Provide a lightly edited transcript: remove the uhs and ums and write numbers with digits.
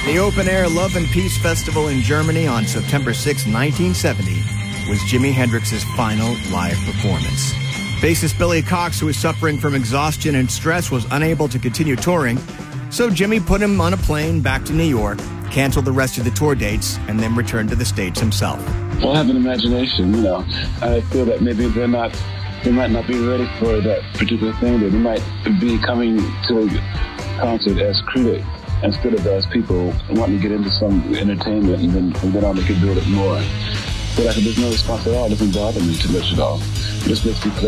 The open-air Love and Peace Festival in Germany on September 6, 1970, was Jimi Hendrix's final live performance. Bassist Billy Cox, who was suffering from exhaustion and stress, was unable to continue touring, so Jimi put him on a plane back to New York, canceled the rest of the tour dates, and then returned to the States himself. Well, have an imagination, I feel that maybe they might not be ready for that particular thing. They might be coming to the concert as critics instead of as people wanting to get into some entertainment, and then on they could build it more. So there's no response at all. It doesn't bother me too much at all. Just lets me play